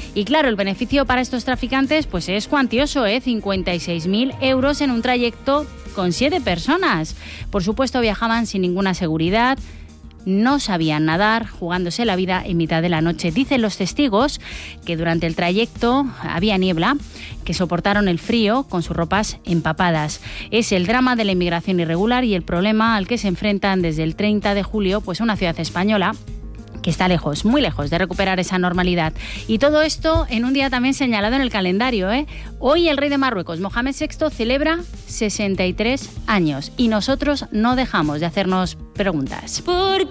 Y claro, el beneficio para estos traficantes pues es cuantioso, 56.000 euros en un trayecto con 7 personas. Por supuesto, viajaban sin ninguna seguridad, no sabían nadar, jugándose la vida en mitad de la noche. Dicen los testigos que durante el trayecto había niebla, que soportaron el frío con sus ropas empapadas. Es el drama de la inmigración irregular y el problema al que se enfrentan desde el 30 de julio, pues una ciudad española que está lejos, muy lejos de recuperar esa normalidad. Y todo esto en un día también señalado en el calendario. Hoy el rey de Marruecos, Mohamed VI, celebra 63 años y nosotros no dejamos de hacernos preguntas.